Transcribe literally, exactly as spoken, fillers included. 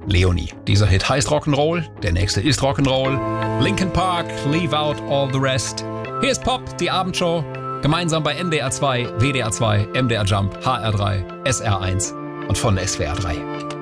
Leonie. Dieser Hit heißt Rock'n'Roll, der nächste ist Rock'n'Roll. Linkin Park, Leave Out All the Rest. Hier ist Pop, die Abendshow. Gemeinsam bei N D R zwei, W D R zwei, M D R Jump, H R drei, S R eins und von S W R drei.